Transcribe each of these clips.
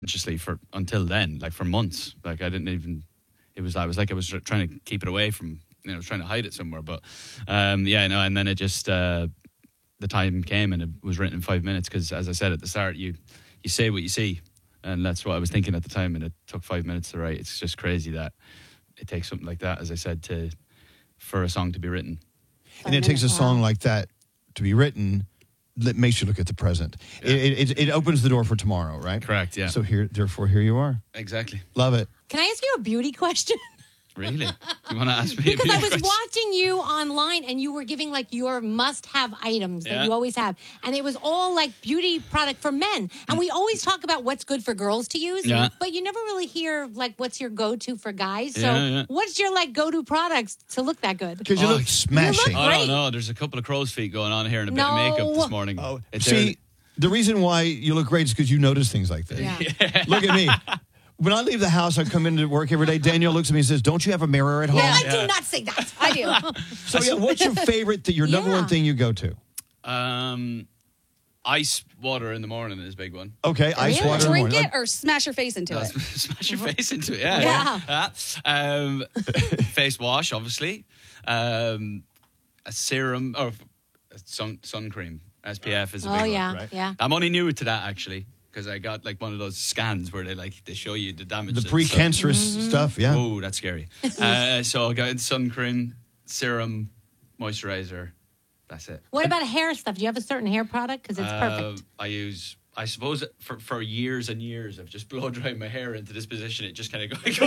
consciously for until then, like for months. Like I didn't even. I was trying to keep it away from, trying to hide it somewhere. But and then it just the time came and it was written in 5 minutes because, as I said at the start, you say what you see, and that's what I was thinking at the time, and it took 5 minutes to write. It's just crazy that it takes something like that, as I said, for a song to be written. And it takes a song like that to be written that makes you look at the present. Yeah. It opens the door for tomorrow, right? Correct, yeah. So here you are. Exactly. Love it. Can I ask you a beauty question? Really? You want to ask me? Because I was watching you online and you were giving like your must-have items that you always have. And it was all like beauty product for men. And we always talk about what's good for girls to use. Yeah. But you never really hear like what's your go-to for guys. So what's your like go-to products to look that good? Because you look smashing. You look I don't know. There's a couple of crow's feet going on here and a bit of makeup this morning. Oh, see, the reason why you look great is because you notice things like this. Yeah. Look at me. When I leave the house, I come into work every day. Danielle looks at me and says, "Don't you have a mirror at home?" I do not say that. I do. So, what's your favorite, your number one thing you go to? Ice water in the morning is a big one. Okay, ice water in the morning. Drink it or smash your face into it? Smash your face into it, yeah. Face wash, obviously. A serum, or sun cream. SPF is a big one. Right? Yeah. I'm only new to that, actually. Because I got like one of those scans where they show you the damage. The precancerous stuff, yeah. Oh, that's scary. So I got sun cream, serum, moisturizer. That's it. What about hair stuff? Do you have a certain hair product? Because it's perfect. I suppose for years and years, I've just blow dried my hair into this position. It just kind of goes.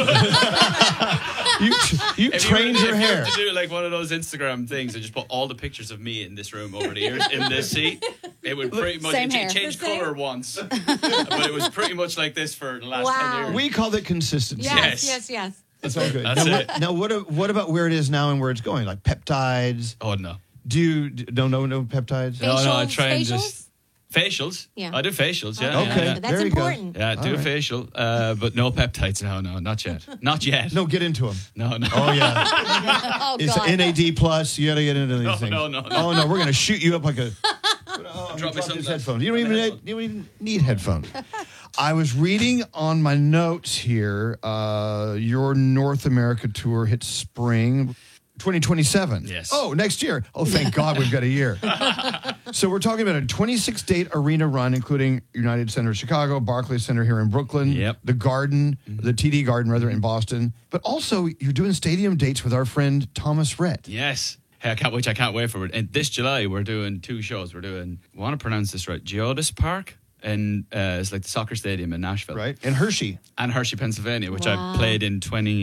you trained your hair. If you to do like one of those Instagram things, I just put all the pictures of me in this room over the years in this seat. It would pretty much change color once, but it was pretty much like this for the last 10 years. We called it consistency. Yes. That's all good. That's it. Now, what about where it is now and where it's going? Like peptides? Oh no. Do you no peptides? No, I try and just. Facials? Yeah. I do facials, yeah. Okay. Yeah. That's important. Yeah, do a facial, but no peptides. No, not yet. Not yet. No, get into them. No. Oh, yeah. Oh, It's God. NAD+. plus. You got to get into these things. No. Oh, no, we're going to shoot you up like a... Drop me some headphones. You don't even need headphones. I was reading on my notes here, your North America tour hits spring 2027. Yes. Oh, next year. Oh, thank God we've got a year. So we're talking about a 26-date arena run, including United Center Chicago, Barclays Center here in Brooklyn, the Garden, the TD Garden, rather, in Boston. But also, you're doing stadium dates with our friend Thomas Rhett. Yes. Hey, I can't wait for it. And this July, we're doing 2 shows. We're doing, I want to pronounce this right, Geodis Park. And it's like the soccer stadium in Nashville. Right. And Hershey, Pennsylvania, which I played in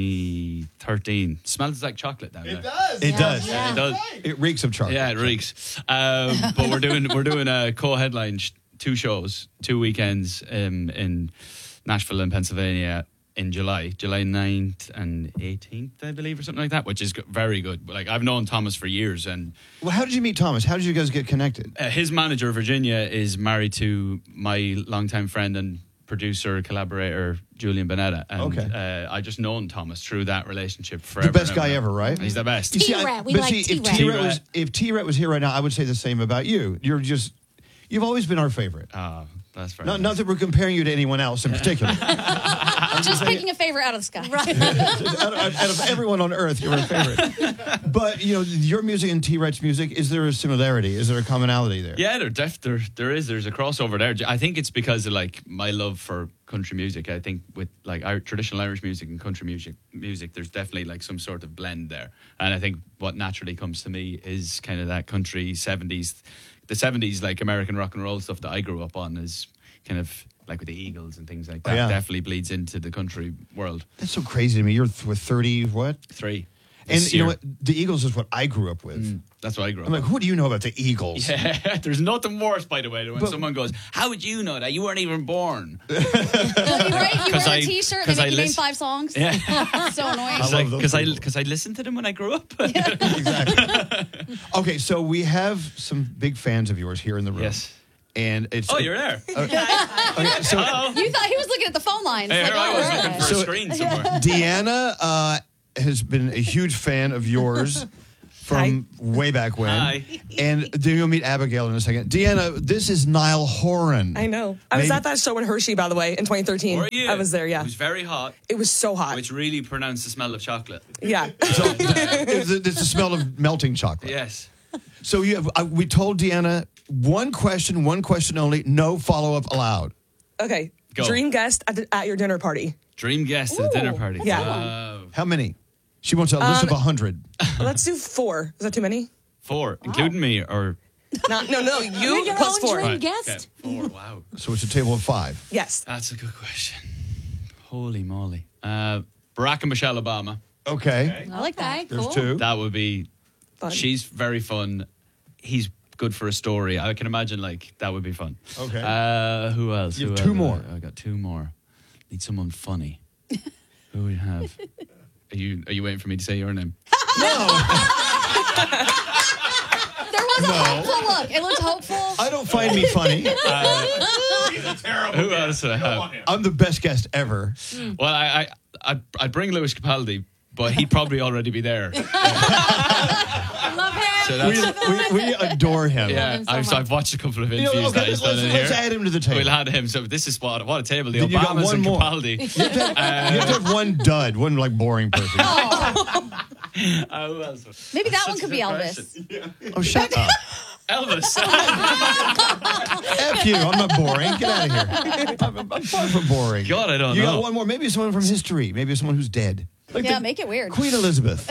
2013. Smells like chocolate down there. It does. Yeah, it does. It reeks of chocolate. Yeah, it reeks. But we're doing a co-headline 2 shows, 2 weekends in Nashville and Pennsylvania in July 9th and 18th, I believe, or something like that, which is very good. Like, I've known Thomas for years. And well, how did you meet Thomas? How did you guys get connected? His manager, Virginia, is married to my longtime friend and producer, collaborator, Julian Bonetta. And I just known Thomas through that relationship forever. The best guy ever, right? He's the best. T-Rat. We like T-Rat. If T-Rat was here right now, I would say the same about you. You've always been our favorite. That's very not, nice. not that we're comparing you to anyone else in particular. Just picking a favorite out of the sky. out of everyone on earth, you're my favorite. But, your music and T-Rat's music, is there a similarity? Is there a commonality there? Yeah, there is. There's a crossover there. I think it's because of like my love for country music. I think with like our traditional Irish music and country music, there's definitely like some sort of blend there. And I think what naturally comes to me is kind of that country 70s. The 70s, like American rock and roll stuff that I grew up on is kind of like with the Eagles and things like that. Definitely bleeds into the country world. That's so crazy to me. You're with 30, what? 3. And you know what? The Eagles is what I grew up with. That's what I grew up I'm like, what do you know about the Eagles? Yeah, there's nothing worse, by the way, than when someone goes, "How would you know that? You weren't even born." Well, you're right. You wear a T-shirt and they make you name 5 songs. Yeah. So annoying. Because I listened to them when I grew up. Exactly. Okay, so we have some big fans of yours here in the room. Yes. And it's you're there. Okay, so You thought he was looking at the phone lines. Here I was looking for a screen somewhere. Deanna has been a huge fan of yours from way back when. Hi. And then you'll meet Abigail in a second. Deanna, this is Niall Horan. I know. I was at that show in Hershey, by the way, in 2013. Were you? I was there, yeah. It was very hot, It was so hot. which really pronounced the smell of chocolate. Yeah. So it's the smell of melting chocolate. Yes. So we told Deanna one question only, no follow-up allowed. Okay. Go. Dream guest at your dinner party. Dream guest at the dinner party. Yeah. Wow. How many? She wants a list of 100. Let's do 4. Is that too many? 4, including me, or No, you You're your plus own 4. dream Right, guest. okay, 4. Wow, So it's a table of 5. Yes. that's a good question. Holy moly! Barack and Michelle Obama. Okay. I like that. There's Cool. 2. That would be. Fun. She's very fun. He's good for a story. I can imagine like that would be fun. Okay. Who else? You have Who 2 else? more. I got 2 more. Need someone funny. Who we have? Are you waiting for me to say your name? There was a hopeful look. It looked hopeful. I don't find me funny. Who else do I have? I'm the best guest ever. Well, I'd bring Lewis Capaldi, but he'd probably already be there. I love him. So that's, We adore him. yeah, him so I've watched a couple of interviews okay, that he's done in let's here. add him to the table. We'll add him. So this is what a table. The Then you got Obamas one and more. Capaldi. You have to have one dud, one like boring person. Who else? Maybe that one Such could a be good Elvis. question. Oh, shut up. Elvis. F you. I'm not boring. Get out of here. I'm far from boring. God, I don't you know. got one more. Maybe someone from history. Maybe someone who's dead. Like Yeah, make it weird. Queen Elizabeth.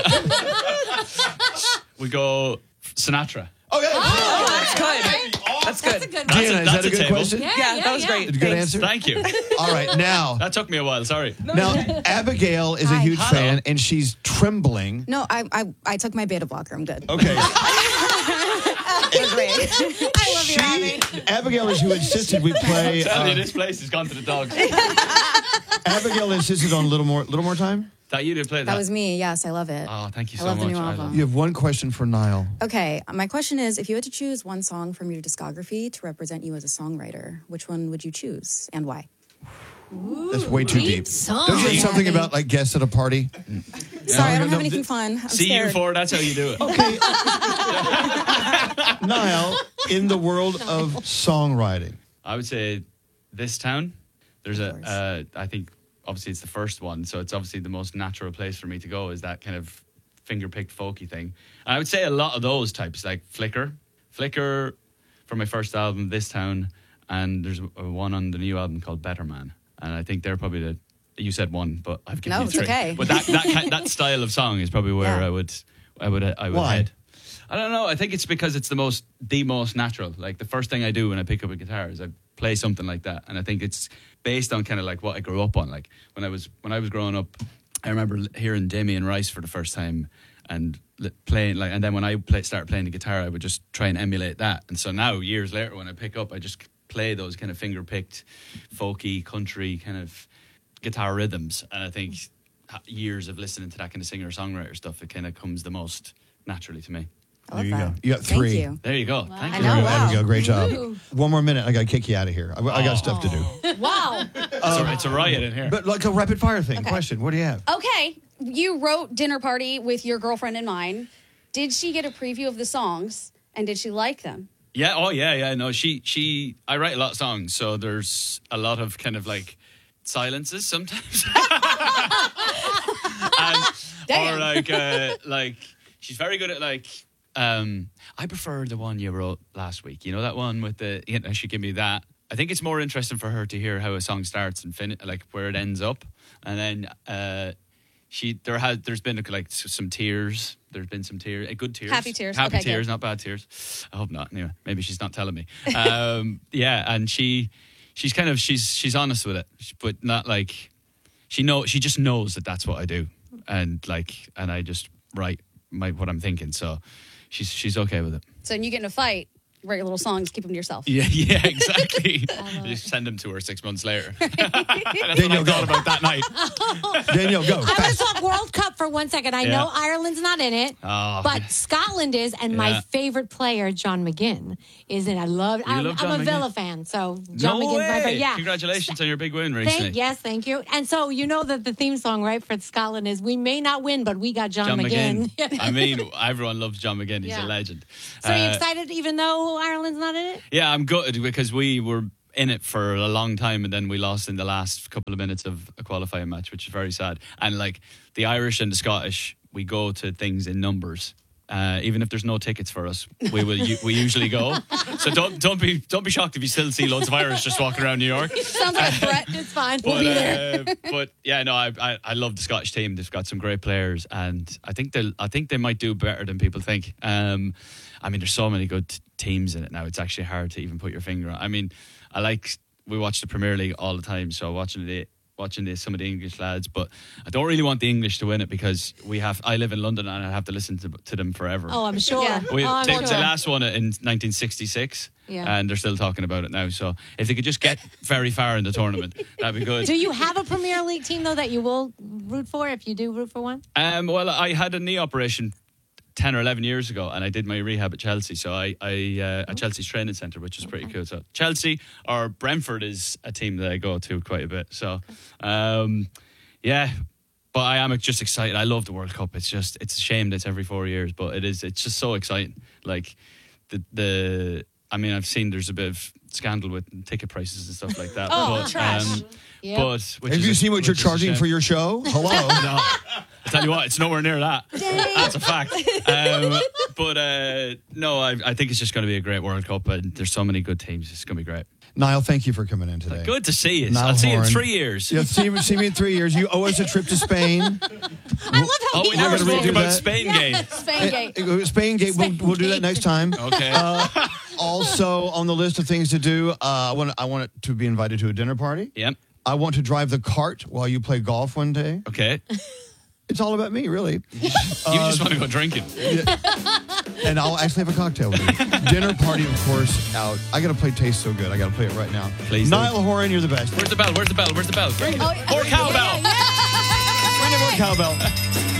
We go Sinatra. Oh, yeah. That's good. That's good. That's a good That's Deanna, a- is that a good table. question? Yeah, that was great. Good Thanks. answer? Thank you. All right, now. That took me a while. Sorry. Now, Abigail is a Hi. huge Hello. fan, and she's trembling. No, I took my beta blocker. I'm good. Okay. It was great. I love you, Abby. Abigail is who insisted we play. Tell you, this place has gone to the dogs. Abigail insisted on a little more time. That you did play that. That was me. Yes, I love it. Oh, thank you I so love much. the new I love album. You have one question for Niall. Okay, my question is, if you had to choose one song from your discography to represent you as a songwriter, which one would you choose and why? That's way too Deep deep. song. Don't you have Yeah, something I about like guests at a party? Sorry, I don't no, have anything fun. I'm See scared. you for that's how you do it. Okay. Niall, in the world of songwriting, I would say this town. There's I think obviously it's the first one, so it's obviously the most natural place for me to go. Is that kind of finger-picked folky thing? And I would say a lot of those types, like Flicker for my first album, This Town, and there's one on the new album called Better Man, and I think they're probably you said one, but I've given No, you it's 3. okay. But that style of song is probably where Yeah. I would Why? head. I don't know. I think it's because it's the most natural. Like the first thing I do when I pick up a guitar is I play something like that, and I think it's based on kind of like what I grew up on. Like when I was growing up, I remember hearing Damien Rice for the first time and playing and then when I started playing the guitar, I would just try and emulate that. And so now years later, when I pick up, I just play those kind of finger picked, folky, country kind of guitar rhythms, and I think years of listening to that kind of singer songwriter stuff, it kind of comes the most naturally to me. I love there you that. go. You got 3. Thank you. There you go. Thank I you. know, There wow. you go. Great job. Ooh. One more minute. I got to kick you out of here. I got stuff to do. Wow. It's a riot in here. But like a rapid fire thing. Okay. Question. What do you have? Okay, you wrote Dinner Party with your girlfriend in mind. Did she get a preview of the songs, and did she like them? Yeah. Oh, yeah. No, she. I write a lot of songs, so there's a lot of kind of like silences sometimes, Damn. or like she's very good at like. I prefer the one you wrote last week. You know that one with the. She give me that. I think it's more interesting for her to hear how a song starts and finish, like where it ends up, and then there's been like some tears. There's been some tears, good tears, Happy tears. happy Okay, tears, good. not bad tears. I hope not. Anyway, maybe she's not telling me. Yeah, and she's kind of she's honest with it, but not like she just knows that that's what I do, and I just write what I'm thinking. So she's okay with it. So when you get in a fight, write your little songs, keep them to yourself. Yeah, exactly. Just send them to her 6 months later. That's what I thought about that night. Danielle, go. I want to talk World Cup for 1 second. I know Ireland's not in it, Oh. but Scotland is, and my Yeah. favorite player, John McGinn, is in. I'm love a John Villa McGinn? fan, so John No McGinn's my way. favorite. Yeah. Congratulations on your big win recently. Thank you. And so you know that the theme song, right, for Scotland is "We may not win, but we got John McGinn." I mean, everyone loves John McGinn. He's Yeah. a legend. So are you excited, even though Ireland's not in it? Yeah, I'm good because we were in it for a long time and then we lost in the last couple of minutes of a qualifying match, which is very sad. And like the Irish and the Scottish, we go to things in numbers. Even if there's no tickets for us, we usually go. So don't be shocked if you still see loads of Irish just walking around New York. Sounds like a threat. It's fine. But, We'll be there. but yeah, no, I love the Scottish team. They've got some great players, and I think they might do better than people think. I mean, there's so many good teams in it now. It's actually hard to even put your finger on. I mean, we watch the Premier League all the time, so watching some of the English lads, but I don't really want the English to win it because I live in London and I have to listen to them forever. Oh, I'm sure. Yeah. They last won it in 1966, and they're still talking about it now. So if they could just get very far in the tournament, that'd be good. Do you have a Premier League team, though, that you will root for if you do root for one? Well, I had a knee operation 10 or 11 years ago, and I did my rehab at Chelsea. So at Chelsea's training centre, which is pretty cool. So Chelsea or Brentford is a team that I go to quite a bit. So, yeah. But I am just excited. I love the World Cup. It's a shame that it's every 4 years, but it's just so exciting. Like I mean, I've seen there's a bit of scandal with ticket prices and stuff like that. Trash. Yep. Have you seen what you're charging for your show? Hello. No. I tell you what, it's nowhere near that. That's a fact. No, I think it's just going to be a great World Cup, and there's so many good teams. It's going to be great. Niall, thank you for coming in today. Good to see you. Niall I'll see you in Horan. 3 years. Yeah, see me in 3 years. You owe us a trip to Spain. I love how We he never knows spoke it. about that. Spain game. Spain gate. Spain Gate. We'll do that next time. Okay. Also, on the list of things to do, I want it to be invited to a dinner party. Yep. I want to drive the cart while you play golf one day. Okay. It's all about me, really. You just want to go drinking. And I'll actually have a cocktail with you. Dinner party, of course, out. I got to play Taste So Good. I got to play it right now. Please do. Niall Horan, you're the best. Where's the bell? Where's the bell? Where's the bell? Oh, More cowbell. yeah. We need more cowbell.